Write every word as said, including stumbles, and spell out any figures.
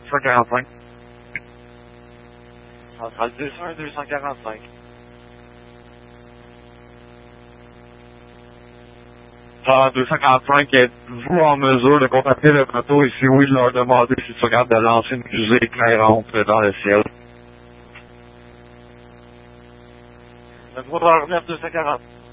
cent quarante-cinq. Centrale deux cent un, deux cent quarante-cinq. Ah, deux cent quarante-cinq, êtes-vous en mesure de contacter le bateau et si oui, de leur demander si tu regardes de lancer une fusée éclairante dans le ciel? Le trois neuf deux cent quarante.